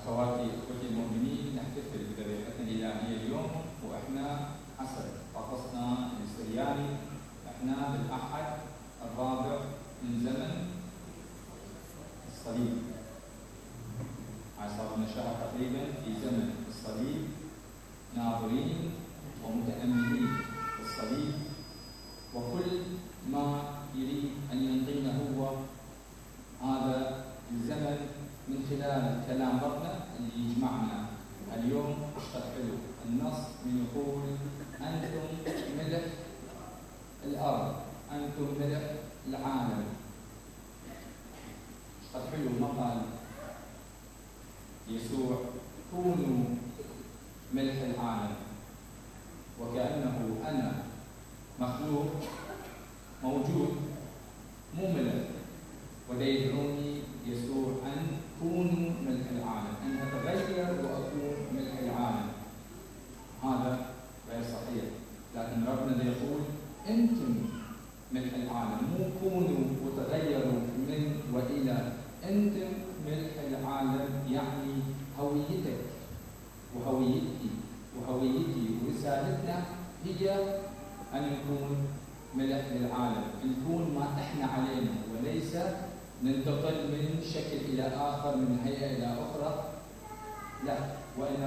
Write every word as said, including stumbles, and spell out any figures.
أخواتي أخوتي المؤمنين، نحتفل بذبيحتنا الإلهية اليوم، وإحنا حسب طقسنا السرياني إحنا بالأحد الرابع من زمن الصليب. صار لنا شهر تقريبا في زمن الصليب، ناظرين ومتأملين الصليب وكل ما يريد أن ينطينا هو هذا الزمن من خلال كلام ربنا اللي يجمعنا اليوم. اشتغل حلو النص من يقول أنتم ملح الأرض، أنتم ملح العالم. اشتغل حلو ما قال يسوع كونوا ملح العالم وكأنه أنا مخلوق موجود مو ملح، وده يدعوني يسوع أن كونوا ملح العالم، أن أتغير وأكون ملح العالم. هذا غير صحيح، لكن ربنا يقول أنتم ملح العالم، مو كونوا وتغيروا من وإلى. أنتم ملح العالم يعني هويتك وهويتي وهويتي ورسالتنا هي أن نكون ملح للعالم، نكون ما إحنا علينا وليس ننتقل من شكل إلى آخر، من هيئة إلى أخرى، لا، وإن